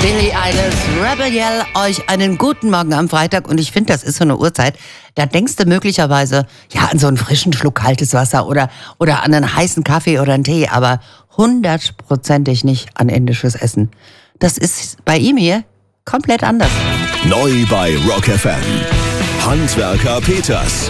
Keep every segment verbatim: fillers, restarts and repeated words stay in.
Billie Eilish, Rebel, euch einen guten Morgen am Freitag. Und ich finde, das ist so eine Uhrzeit, da denkst du möglicherweise ja an so einen frischen Schluck kaltes Wasser oder, oder an einen heißen Kaffee oder einen Tee, aber hundertprozentig nicht an indisches Essen. Das ist bei ihm hier komplett anders. Neu bei Rock F M. Handwerker Peters.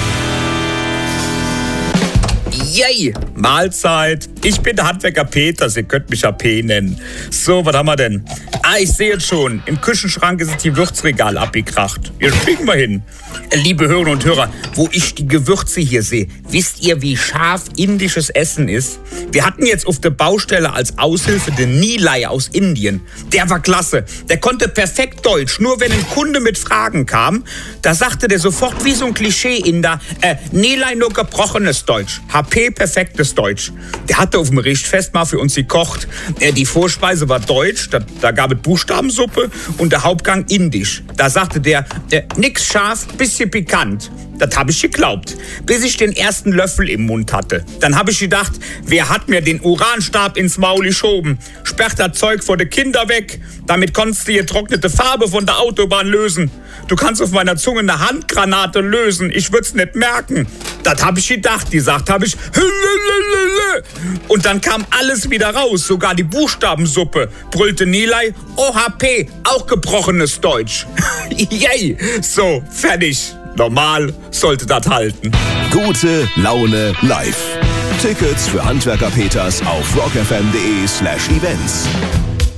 Yay! Mahlzeit. Ich bin der Handwerker Peters, ihr könnt mich ja P nennen. So, was haben wir denn? Ah, ich sehe jetzt schon. Im Küchenschrank ist die Würzregal abgekracht. Jetzt kriegen wir hin. Liebe Hörerinnen und Hörer, wo ich die Gewürze hier sehe, wisst ihr, wie scharf indisches Essen ist? Wir hatten jetzt auf der Baustelle als Aushilfe den Nilay aus Indien. Der war klasse. Der konnte perfekt Deutsch. Nur wenn ein Kunde mit Fragen kam, da sagte der sofort wie so ein Klischee-Inder, äh, Nilay nur gebrochenes Deutsch. H P perfektes Deutsch. Der hatte auf dem Richtfest mal für uns gekocht. Äh, die Vorspeise war deutsch, da, da gab es Buchstabensuppe und der Hauptgang indisch. Da sagte der, äh, nix scharf, bisschen pikant. Das habe ich geglaubt, bis ich den ersten Löffel im Mund hatte. Dann habe ich gedacht, wer hat mir den Uranstab ins Maul geschoben? Sperrt das Zeug vor den Kindern weg. Damit konntest du die getrocknete Farbe von der Autobahn lösen. Du kannst auf meiner Zunge eine Handgranate lösen. Ich würd's nicht merken. Das habe ich gedacht. Die sagt, habe ich. Und dann kam alles wieder raus. Sogar die Buchstabensuppe. Brüllte Nilay. O H P, auch gebrochenes Deutsch. Yay. So, fertig. Normal sollte das halten. Gute Laune live. Tickets für Handwerker Peters auf rockfm.de slash events.